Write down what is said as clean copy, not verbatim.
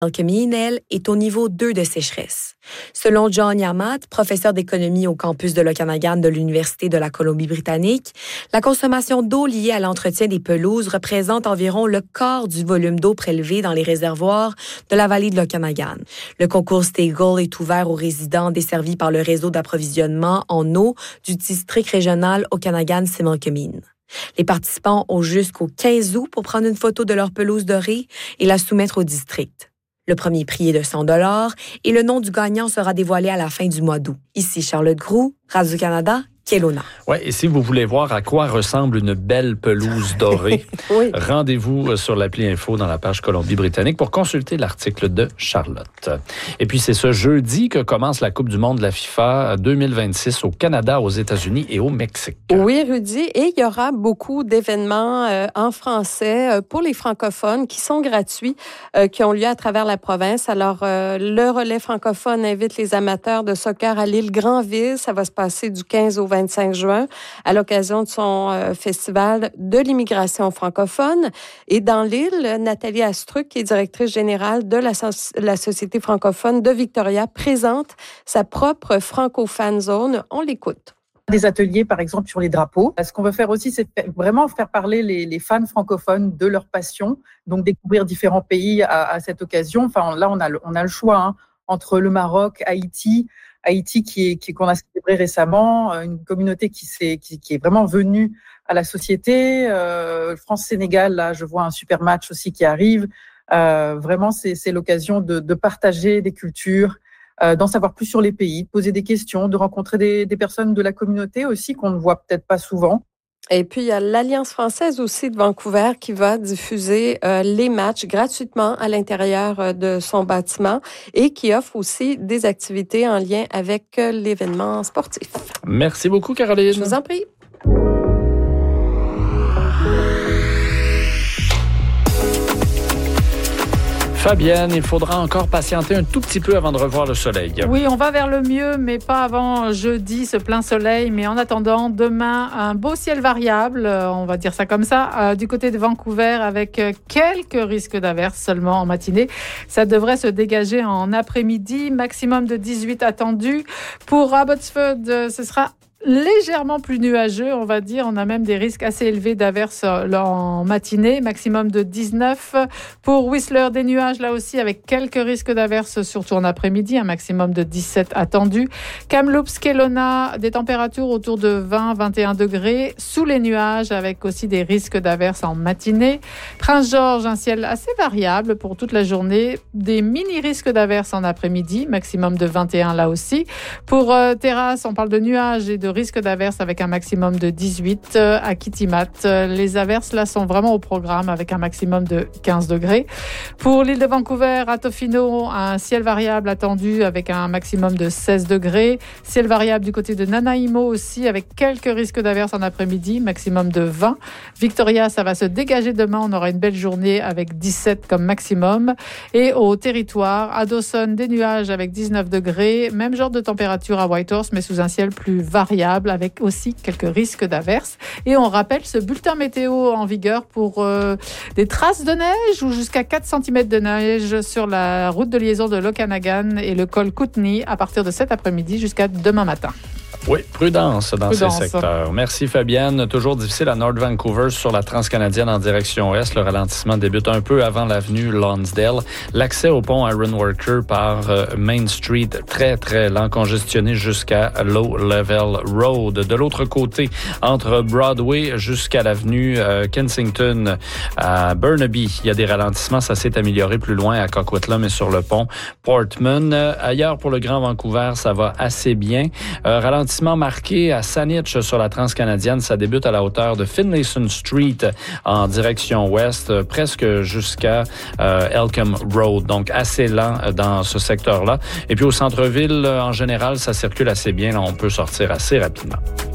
Similkameen, elle, est au niveau 2 de sécheresse. Selon John Yamat, professeur d'économie au campus de l'Okanagan de l'Université de la Colombie-Britannique, la consommation d'eau liée à l'entretien des pelouses représente environ le quart du volume d'eau prélevé dans les réservoirs de la vallée de l'Okanagan. Le concours Steagle est ouvert aux résidents desservis par le réseau d'approvisionnement en eau du district régional Okanagan-Similkameen. Les participants ont jusqu'au 15 août pour prendre une photo de leur pelouse dorée et la soumettre au district. Le premier prix est de 100 $ et le nom du gagnant sera dévoilé à la fin du mois d'août. Ici Charlotte Groux, Radio-Canada, Kelowna. Oui, et si vous voulez voir à quoi ressemble une belle pelouse dorée, oui. Rendez-vous sur l'appli Info dans la page Colombie-Britannique pour consulter l'article de Charlotte. Et puis, c'est ce jeudi que commence la Coupe du monde de la FIFA 2026 au Canada, aux États-Unis et au Mexique. Oui, Rudy, et il y aura beaucoup d'événements en français pour les francophones qui sont gratuits, qui ont lieu à travers la province. Alors, le relais francophone invite les amateurs de soccer à l'île Granville. Ça va se passer du 15 au 25 juin à l'occasion de son festival de l'immigration francophone. Et dans l'île, Nathalie Astruc, qui est directrice générale de la Société francophone de Victoria, présente sa propre Franco-Fan Zone. On l'écoute. Des ateliers, par exemple, sur les drapeaux. Ce qu'on veut faire aussi, c'est vraiment faire parler les fans francophones de leur passion, donc découvrir différents pays à cette occasion. Enfin, là, on a le choix entre le Maroc, Haïti qu'on a célébré récemment, une communauté qui est vraiment venue à la société. France-Sénégal, là, je vois un super match aussi qui arrive. Vraiment, c'est l'occasion de partager des cultures, d'en savoir plus sur les pays, de poser des questions, de rencontrer des personnes de la communauté aussi qu'on ne voit peut-être pas souvent. Et puis, il y a l'Alliance française aussi de Vancouver qui va diffuser les matchs gratuitement à l'intérieur de son bâtiment et qui offre aussi des activités en lien avec l'événement sportif. Merci beaucoup, Caroline. Je vous en prie. Fabienne, il faudra encore patienter un tout petit peu avant de revoir le soleil. Oui, on va vers le mieux, mais pas avant jeudi, ce plein soleil. Mais en attendant, demain, un beau ciel variable, on va dire ça comme ça, du côté de Vancouver, avec quelques risques d'averses seulement en matinée. Ça devrait se dégager en après-midi, maximum de 18 attendus. Pour Abbotsford, ce sera légèrement plus nuageux, on va dire. On a même des risques assez élevés d'averses en matinée, maximum de 19. Pour Whistler, des nuages là aussi avec quelques risques d'averses, surtout en après-midi, un maximum de 17 attendus. Kamloops, Kelowna, des températures autour de 20-21 degrés, sous les nuages avec aussi des risques d'averses en matinée. Prince-Georges, un ciel assez variable pour toute la journée, des mini-risques d'averses en après-midi, maximum de 21 là aussi. Pour Terrasse, on parle de nuages et de risque d'averses avec un maximum de 18 à Kitimat. Les averses là sont vraiment au programme avec un maximum de 15 degrés. Pour l'île de Vancouver, à Tofino, un ciel variable attendu avec un maximum de 16 degrés. Ciel variable du côté de Nanaimo aussi avec quelques risques d'averses en après-midi, maximum de 20. Victoria, ça va se dégager demain. On aura une belle journée avec 17 comme maximum. Et au territoire, à Dawson, des nuages avec 19 degrés. Même genre de température à Whitehorse, mais sous un ciel plus variable avec aussi quelques risques d'averses. Et on rappelle ce bulletin météo en vigueur pour des traces de neige ou jusqu'à 4 cm de neige sur la route de liaison de l'Okanagan et le col Kootenay à partir de cet après-midi jusqu'à demain matin. Oui, prudence dans ces secteurs. Merci Fabienne. Toujours difficile à North Vancouver sur la transcanadienne en direction ouest. Le ralentissement débute un peu avant l'avenue Lonsdale. L'accès au pont Ironworker par Main Street, très, très lent, congestionné jusqu'à Low Level Road. De l'autre côté, entre Broadway jusqu'à l'avenue Kensington à Burnaby, il y a des ralentissements. Ça s'est amélioré plus loin à Coquitlam et sur le pont Portman. Ailleurs, pour le Grand Vancouver, ça va assez bien. Ralentissement marqué à Saanich sur la transcanadienne. Ça débute à la hauteur de Finlayson Street en direction ouest, presque jusqu'à Elcombe Road. Donc, assez lent dans ce secteur-là. Et puis, au centre-ville, en général, ça circule assez bien. Là, on peut sortir assez rapidement.